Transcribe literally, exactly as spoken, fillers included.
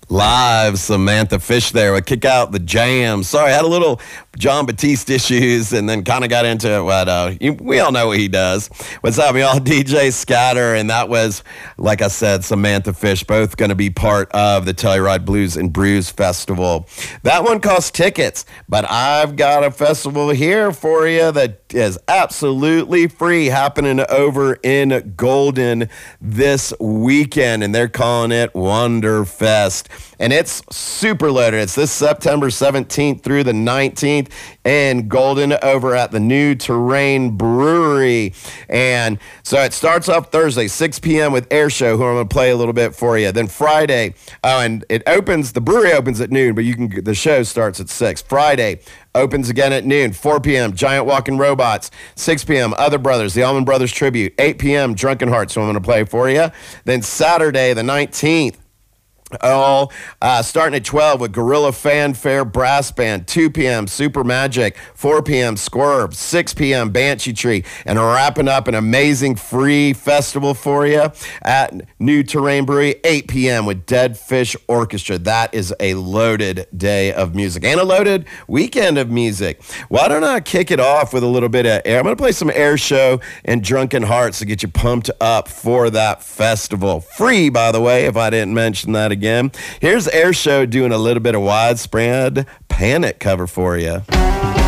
Live, Samantha Fish there with Kick Out the Jam. Sorry, I had a little John Batiste issues and then kind of got into it, but uh, you, we all know what he does. What's up, y'all? D J Scatter, and that was, like I said, Samantha Fish, both going to be part of the Telluride Blues and Brews Festival. That one costs tickets, but I've got a festival here for you that is absolutely free, happening over in Golden this weekend, and they're calling it Wonderfest. And it's super loaded. It's this September seventeenth through the nineteenth in Golden over at the New Terrain Brewery. And so it starts off Thursday, six p.m. with Air Show, who I'm going to play a little bit for you. Then Friday, oh, and it opens, the brewery opens at noon, but you can, the show starts at six. Friday opens again at noon, four p.m., Giant Walking Robots, six p.m., Other Brothers, the Allman Brothers Tribute, eight p.m., Drunken Hearts, so I'm going to play for you. Then Saturday, the nineteenth, all uh, starting at twelve with Gorilla Fanfare Brass Band, two p.m. Super Magic, four p.m. Squirb, six p.m. Banshee Tree, and wrapping up an amazing free festival for you at New Terrain Brewery, eight p.m. with Dead Fish Orchestra. That is a loaded day of music and a loaded weekend of music. Why don't I kick it off with a little bit of Air? I'm going to play some Air Show and Drunken Hearts to get you pumped up for that festival. Free, by the way, if I didn't mention that again. Again. Here's Air Show doing a little bit of Widespread Panic cover for you.